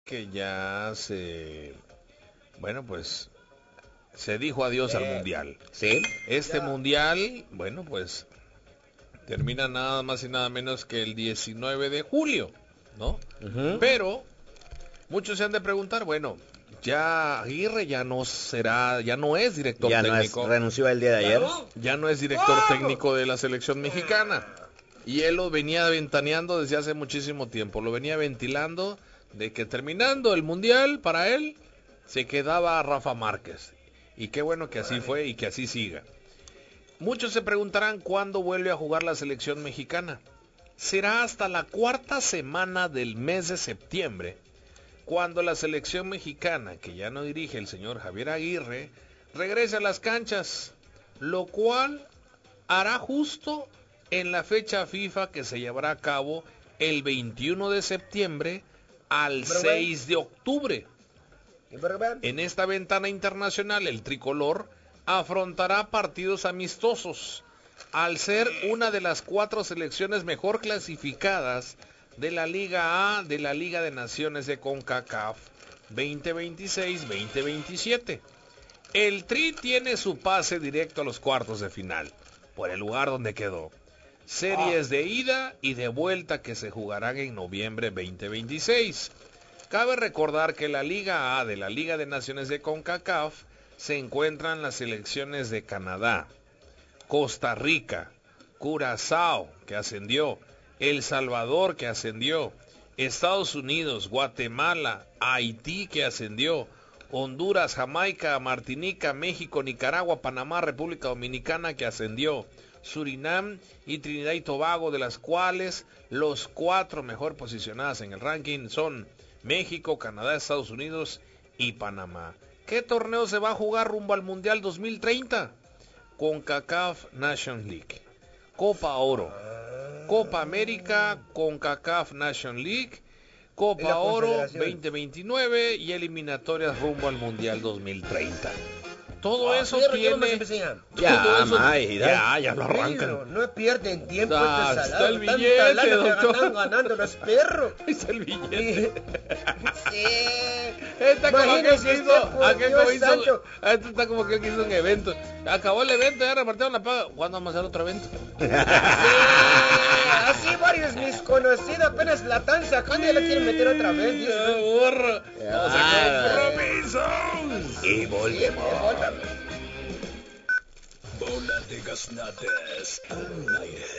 que ya bueno, pues se dijo adiós al mundial. Sí. Este mundial, bueno, pues termina nada más y nada menos que el 19 de julio, ¿no? Pero muchos se han de preguntar, bueno, ya Aguirre ya no es director técnico. Renunció el día de ayer. Ya no es director técnico de la selección mexicana. Y él lo venía ventaneando desde hace muchísimo tiempo. Lo venía ventilando de que terminando el mundial, para él, se quedaba Rafa Márquez. Y qué bueno que así fue y que así siga. Muchos se preguntarán cuándo vuelve a jugar la selección mexicana. Será hasta la cuarta semana del mes de septiembre, cuando la selección mexicana, que ya no dirige el señor Javier Aguirre, regrese a las canchas, lo cual hará justo en la fecha FIFA que se llevará a cabo el 21 de septiembre al 6 de octubre. En esta ventana internacional, el tricolor afrontará partidos amistosos, al ser una de las 4 selecciones mejor clasificadas de la Liga A de la Liga de Naciones de CONCACAF 2026-2027. El Tri tiene su pase directo a los cuartos de final, por el lugar donde quedó. Series de ida y de vuelta que se jugarán en noviembre 2026. Cabe recordar que la Liga A de la Liga de Naciones de CONCACAF se encuentran las selecciones de Canadá, Costa Rica, Curazao, que ascendió, El Salvador, que ascendió, Estados Unidos, Guatemala, Haití, que ascendió, Honduras, Jamaica, Martinica, México, Nicaragua, Panamá, República Dominicana, que ascendió, Surinam y Trinidad y Tobago, de las cuales los 4 mejor posicionadas en el ranking son México, Canadá, Estados Unidos y Panamá. ¿Qué torneo se va a jugar rumbo al Mundial 2030? CONCACAF Nation League, Copa Oro, Copa América, CONCACAF Nation League, Copa Oro 2029 y eliminatorias rumbo al Mundial 2030. Todo eso tiene... Ya lo arrancan. No pierden tiempo estos está el billete, doctor. Están ganando los perros. Es el billete. Sí. Está como que hizo un evento. Acabó el evento, ya repartieron la paga. ¿Cuándo vamos a hacer otro evento? Sí, así varios mis conocidos apenas la están sacando y la quieren meter otra vez. Burro. Vamos a compromisos. Y volvemos. Bola de gaznates al aire.